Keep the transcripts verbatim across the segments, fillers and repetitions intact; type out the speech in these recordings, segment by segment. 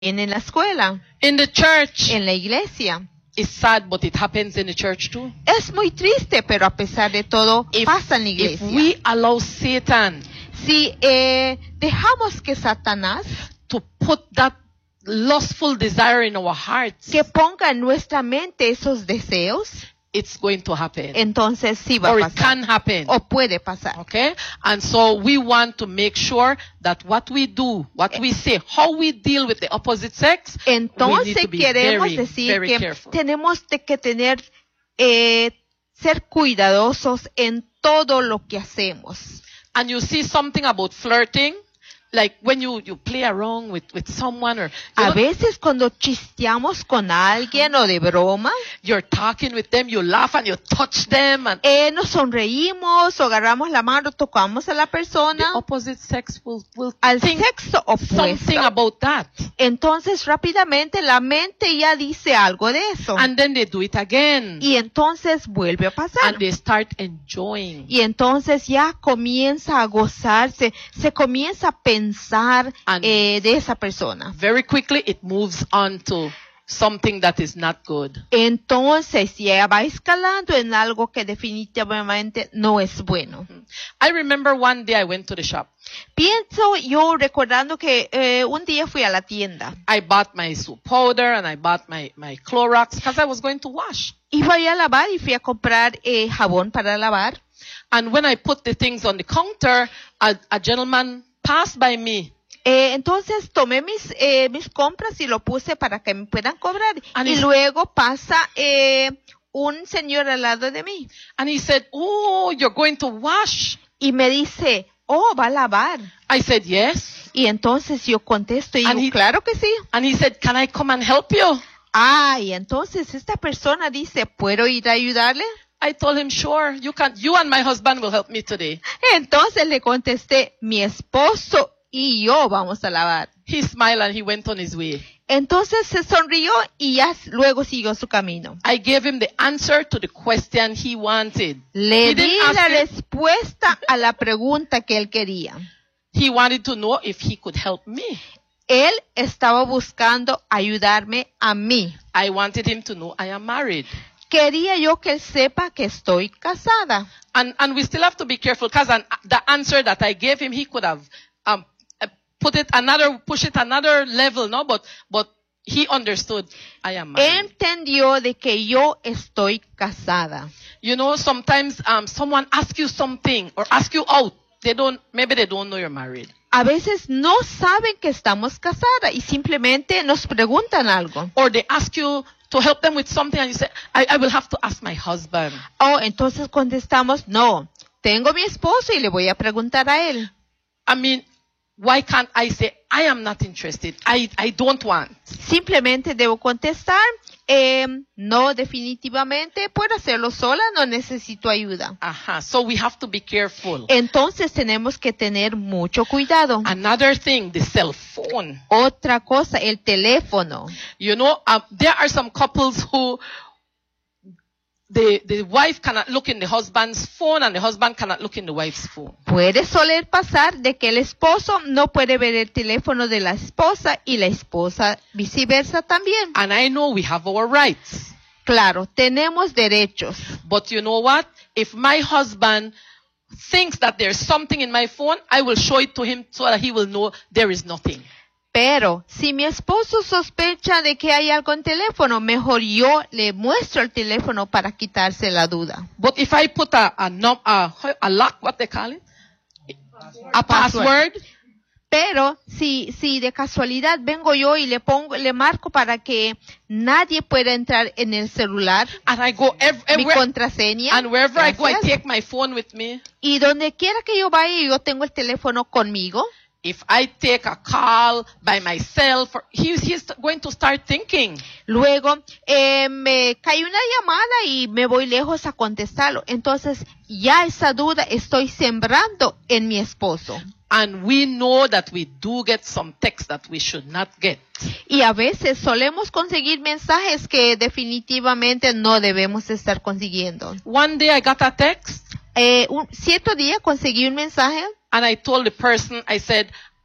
en la escuela, in the church. en la iglesia. It's sad, but it happens in the church too. Es muy triste, pero a pesar de todo, If, pasa en la if iglesia. we allow Satan Si eh, dejamos que Satanás to put that lustful desire in our hearts, que ponga en nuestra mente esos deseos, it's going to happen. entonces sí va Or a it pasar. can happen. O puede pasar. Okay? And so we want to make sure that what we do, what we say, how we deal with the opposite sex, we need Entonces to be queremos very, decir very que careful. tenemos de que tener, eh, ser cuidadosos en todo lo que hacemos. And you see something about flirting, like when you, you play around with, with someone, or you A know, veces cuando chisteamos con alguien o de broma, you're talking with them, you laugh and you touch them, and eh, nos sonreímos o agarramos la mano, tocamos a la the persona, opposite sex will, will al think sexo something opuesto. about that. Entonces rápidamente la mente ya dice algo de eso. And then they do it again. Y entonces vuelve a pasar. And they start enjoying. Y entonces ya comienza a gozarse, se comienza a pensar And- eh, de esa persona. Very quickly it moves on to something that is not good. Entonces ya va escalando en algo que definitivamente no es bueno. I remember one day I went to the shop. Pienso yo recordando que eh, un día fui a la tienda. I bought my soap powder and I bought my, my Clorox because I was going to wash. Y fui a lavar y fui a comprar eh, jabón para lavar. And when I put the things on the counter, a, a gentleman passed by me. Eh, entonces tomé mis eh, mis compras y lo puse para que me puedan cobrar. And y he's- luego pasa eh, un señor al lado de mí And he said, "Oh, you're going to wash?" y me dice, oh, va a lavar. I said, "Yes." Y entonces yo contesto y And digo, he- claro que sí. And he said, "Can I come and help you?" Ah, y entonces esta persona dice, ¿puedo ir a ayudarle? I told him, "Sure, you can. You and my husband will help me today." Entonces le contesté, mi esposo y yo vamos a lavar. He smiled and he went on his way. Entonces se sonrió y ya luego siguió su camino. I gave him the answer to the question he wanted. Le He di didn't ask la me- respuesta a la pregunta que él quería. He wanted to know if he could help me. Él estaba buscando ayudarme a mí. I wanted him to know I am married. Quería yo que él sepa que estoy casada. And and we still have to be careful because the answer that I gave him, he could have um uh, put it another, push it another level, no? But but he understood I am married. Entendió de que yo estoy casada. You know, sometimes um someone asks you something or ask you out. They don't, maybe they don't know you're married. A veces no saben que estamos casadas y simplemente nos preguntan algo. Or they ask you to help them with something and you say, I, I will have to ask my husband. O entonces contestamos, no, tengo mi esposo y le voy a preguntar a él. I mean, why can't I say, I am not interested. I, I don't want. Simplemente debo contestar, eh, no, definitivamente puedo hacerlo sola, no necesito ayuda. Uh-huh. So we have to be careful. Entonces tenemos que tener mucho cuidado. Another thing, the cell phone. Otra cosa, el teléfono. You know, um, there are some couples who the the wife cannot look in the husband's phone and the husband cannot look in the wife's phone. Puede soler pasar de que el esposo no puede ver el teléfono de la esposa y la esposa viceversa también. And I know we have our rights. Claro, tenemos derechos. But you know what? If my husband thinks that there's something in my phone, I will show it to him so that he will know there is nothing. Pero si mi esposo sospecha de que hay algo en teléfono, mejor yo le muestro el teléfono para quitarse la duda. But if I put a a, num, a, a lock, what they call it? A password. Pero si si de casualidad vengo yo y le pongo le marco para que nadie pueda entrar en el celular, And I go ev- mi everywhere. contraseña, And wherever I go, I gracias, take my phone with me. y donde quiera que yo vaya yo tengo el teléfono conmigo. If I take a call by myself, or he, he's going to start thinking. Luego eh, me cae una llamada y me voy lejos a contestarlo. Entonces ya esa duda estoy sembrando en mi esposo. And we know that we do get some texts that we should not get. Y a veces solemos conseguir mensajes que definitivamente no debemos estar consiguiendo. One day I got a text Eh, un cierto día conseguí un mensaje and I told the person, I said,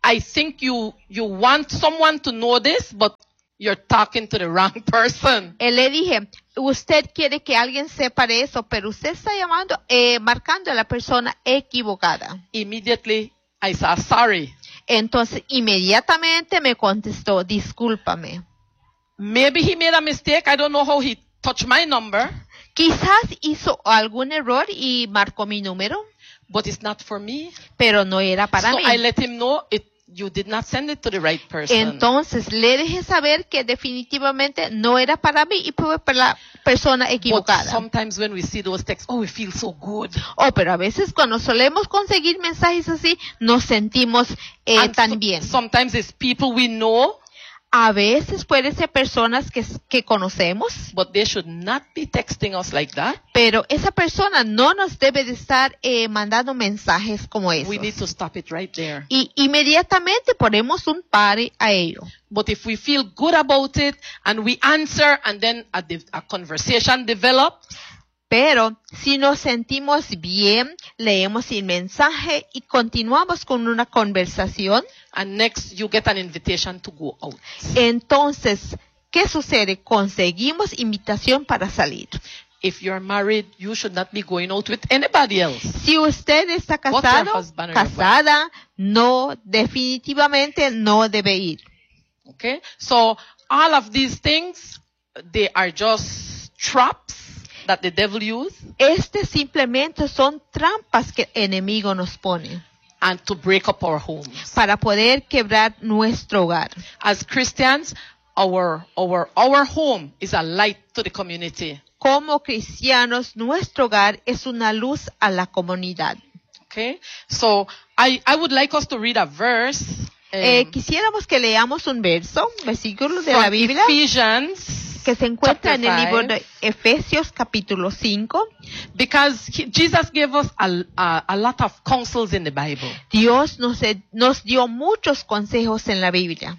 I think you, you want someone to know this, but you're talking to the wrong person. Eh, le dije, usted quiere que alguien sepa de eso, pero usted está llamando, eh, marcando a la persona equivocada. Immediately, I said, sorry. Entonces, inmediatamente me contestó, discúlpame. Maybe he made a mistake. I don't know how he touched my number, Quizás hizo algún error y marcó mi número, but it's not for me. pero no era para So mí. I let him know it. You did not send it to the right person. Entonces, le dejé saber que definitivamente no era para mí y fue para la persona But equivocada. sometimes when we see those texts, oh, we feel so good. Oh, pero a veces cuando solemos conseguir mensajes así, nos sentimos eh, And tan so- bien. sometimes it's people we know, A veces pueden ser personas que, que conocemos, but they should not be texting us like that. pero esa persona no nos debe de estar eh, mandando mensajes como esos. We need to stop it right there. Y inmediatamente ponemos un pare a ello. But if we feel good about it and we answer and then a, de- a conversation develops, Pero si nos sentimos bien, leemos el mensaje y continuamos con una conversación, and next you get an invitation to go out. entonces, ¿qué sucede? Conseguimos invitación para salir. If you're married, you should not be going out with anybody else. Si usted está What's your casado, husband or your wife? casada, no, definitivamente no debe ir. Okay? So all of these things, they are just traps that the devil uses Este simplemente son trampas que el enemigo nos pone and to break up our homes. para poder quebrar nuestro hogar. As Christians, our our our home is a light to the community. Como cristianos, nuestro hogar es una luz a la comunidad. Okay? So I, I would like us to read a verse um, Eh, quisiéramos que leamos un verso, un versículo de from la Biblia Ephesians, que se encuentra en chapter el libro five. de Efesios capítulo cinco. because he, Jesus gave us a, a, a lot of counsels in the Bible. Dios nos, nos dio muchos consejos en la Biblia.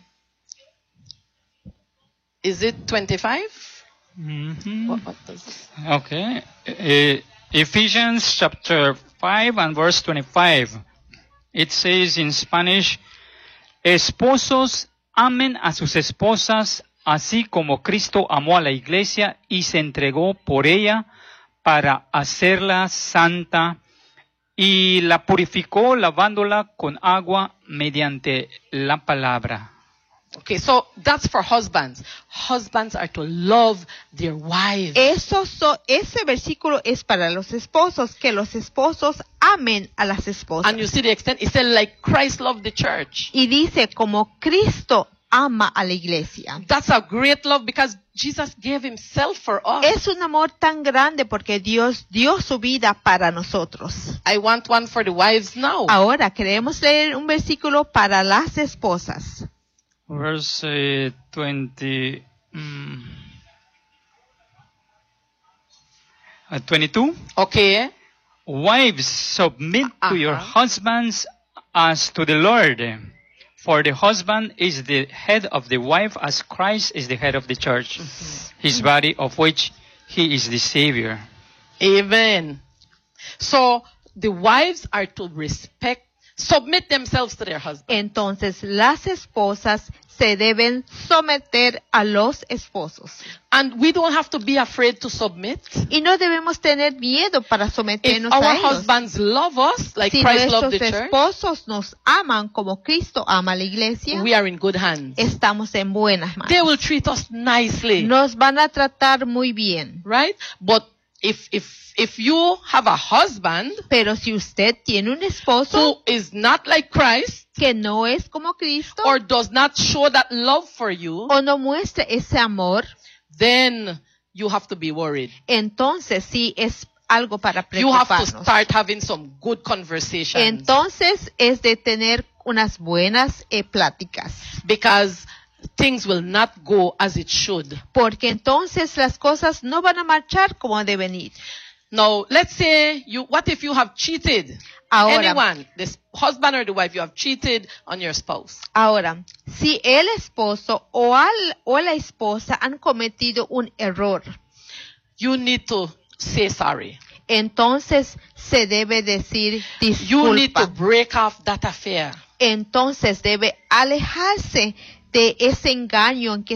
Is it twenty-five? Mhm. What, what does this? Okay. Uh, Ephesians chapter five and verse twenty-five. It says in Spanish, esposos amen a sus esposas, así como Cristo amó a la iglesia y se entregó por ella para hacerla santa y la purificó lavándola con agua mediante la palabra. Okay, so that's for husbands. Husbands are to love their wives. Eso so- ese versículo es para los esposos, que los esposos amen a las esposas. And you see the extent, it said like Christ loved the church. Y dice, como Cristo ama a la iglesia. That's a great love because Jesus gave himself for us. Es un amor tan grande porque Dios dio su vida para nosotros. I want one for the wives now. Ahora queremos leer un versículo para las esposas. Verse uh, twenty, mm, uh, twenty-two. Okay. Wives, submit to your Uh-huh. husbands as to the Lord. For the husband is the head of the wife, as Christ is the head of the church, his body, of which he is the Savior. Amen. So the wives are to respect, submit themselves to their husband. Entonces las esposas se deben someter a los esposos. And we don't have to be afraid to submit. Y no debemos tener miedo para If someternos our a ellos. husbands love us like Si Christ loved nuestros the church, esposos nos aman como Cristo ama a la iglesia, we are in good hands. estamos en buenas They manos. will treat us nicely, Nos van a tratar muy bien. right? But if if if you have a husband Pero si usted tiene un esposo who is not like Christ que no es como Cristo or does not show that love for you, o no muestra ese amor, then you have to be worried. entonces sí es algo para You have to preocuparnos. start having some good conversations. Entonces es de tener unas buenas eh, pláticas. Because things will not go as it should. Porque entonces las cosas no van a marchar como deben ir. Now, let's say you, what if you have cheated? Ahora, Anyone, this husband or the wife, you have cheated on your spouse. ahora, si el esposo o, al, o la esposa han cometido un error, You need to say sorry. entonces se debe decir You need to disculpa. break off that affair. entonces debe alejarse de ese engaño en que